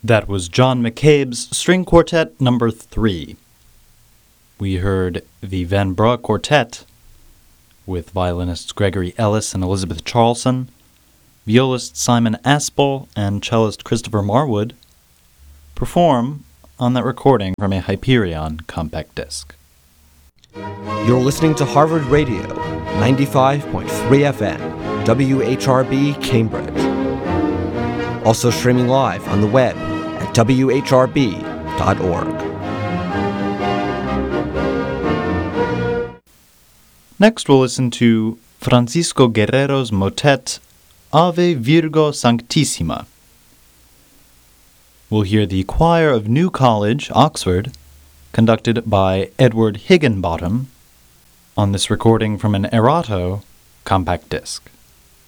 That was John McCabe's String Quartet number 3. We heard the Van Brugh Quartet with violinists Gregory Ellis and Elizabeth Charlson, violist Simon Aspel, and cellist Christopher Marwood perform on that recording from a Hyperion compact disc. You're listening to Harvard Radio, 95.3 FM, WHRB Cambridge. Also streaming live on the web at whrb.org. Next, we'll listen to Francisco Guerrero's motet Ave Virgo Sanctissima. We'll hear the choir of New College, Oxford, conducted by Edward Higginbottom on this recording from an Erato compact disc.